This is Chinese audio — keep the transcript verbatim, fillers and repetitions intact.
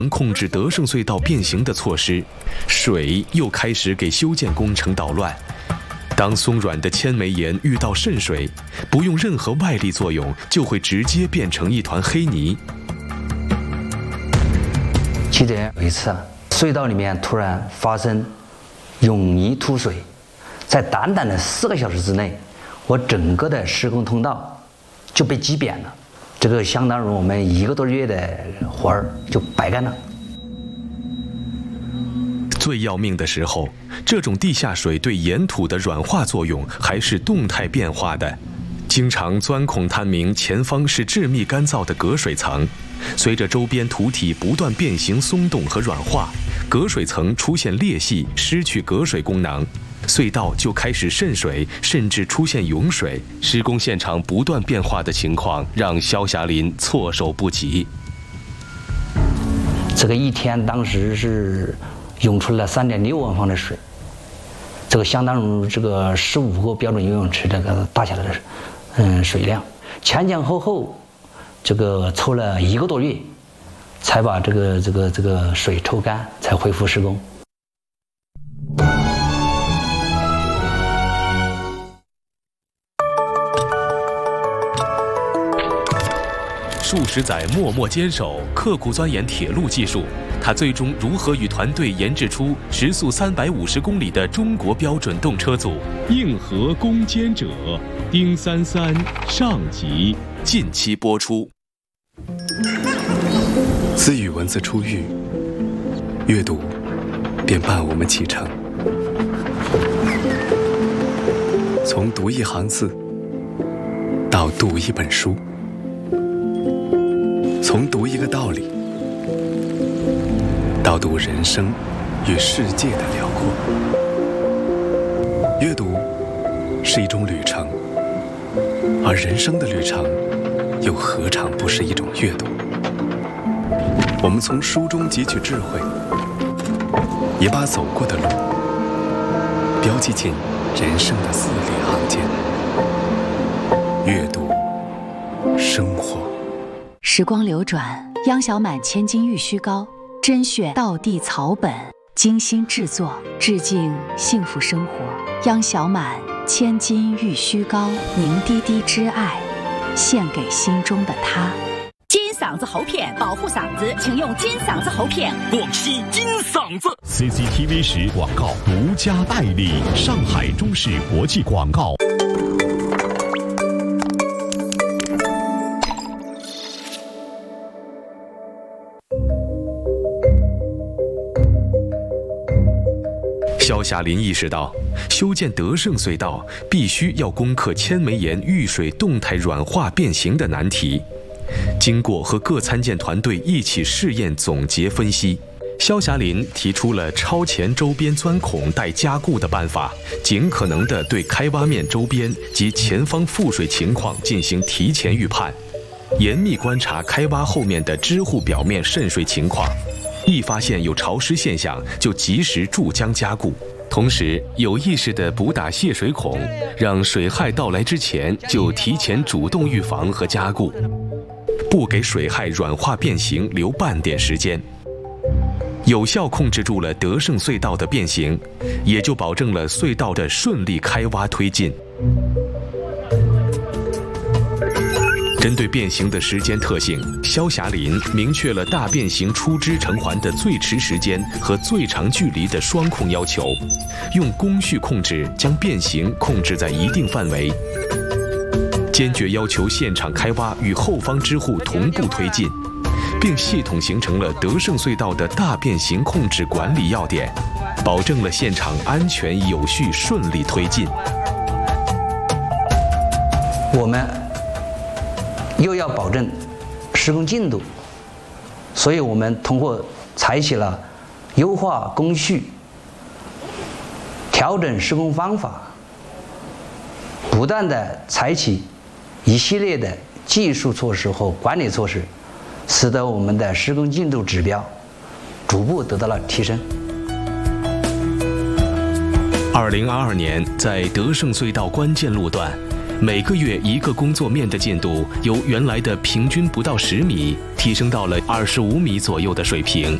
控制德胜隧道变形的措施，水又开始给修建工程捣乱。当松软的千枚岩遇到渗水，不用任何外力作用，就会直接变成一团黑泥。 记得有一次啊，隧道里面突然发生涌泥突水，在短短的四个小时之内，我整个的施工通道就被挤扁了。这个相当于我们一个多月的活儿就白干了。 最要命的时候，这种地下水对岩土的软化作用还是动态变化的，经常钻孔探明前方是致密干燥的隔水层，随着周边土体不断变形松动和软化，隔水层出现裂隙，失去隔水功能，隧道就开始渗水，甚至出现涌水。施工现场不断变化的情况让肖霞林措手不及。 这个一天当时是涌出了三点六万方的水，这个相当于这个十五个标准游泳池这个大小的嗯水量，前前后后这个抽了一个多月，才把这个这个这个水抽干，才恢复施工。 数十载默默坚守、刻苦钻研铁路技术，他最终如何与团队研制出时速三百五十公里的中国标准动车组？ 硬核攻坚者丁三三上集近期播出。 自与文字初遇，阅读便伴我们启程。从读一行字到读一本书，从读一个道理到读人生与世界的辽阔。阅读是一种旅程，而人生的旅程又何尝不是一种阅读？我们从书中汲取智慧，也把走过的路标记进人生的字里行间。阅读，生活。 时光流转，央小满千金玉虚膏，甄选道地草本，精心制作，致敬幸福生活。央小满千金玉虚膏，凝滴滴之爱，献给心中的他。 金嗓子喉片保护嗓子，请用金嗓子喉片。 广西金嗓子 C C T V 十广告独家代理，上海中视国际广告。 肖霞林意识到，修建德胜隧道必须要攻克千枚岩遇水动态软化变形的难题。经过和各参建团队一起试验、总结、分析，肖霞林提出了超前周边钻孔带加固的办法，尽可能地对开挖面周边及前方覆水情况进行提前预判，严密观察开挖后面的支护表面渗水情况。一发现有潮湿现象，就及时注浆加固，同时有意识地补打泄水孔，让水害到来之前就提前主动预防和加固，不给水害软化变形留半点时间，有效控制住了德胜隧道的变形，也就保证了隧道的顺利开挖推进。针对变形的时间特性，肖霞林明确了大变形出支成环的最迟时间和最长距离的双控要求，用工序控制将变形控制在一定范围，坚决要求现场开挖与后方支护同步推进，并系统形成了德胜隧道的大变形控制管理要点，保证了现场安全有序顺利推进。 我们又要保证施工进度，所以我们通过采取了优化工序、调整施工方法，不断的采取一系列的技术措施和管理措施，使得我们的施工进度指标逐步得到了提升。 二零二二年，在德胜隧道关键路段， 每个月一个工作面的进度由原来的平均不到十米，提升到了二十五米左右的水平。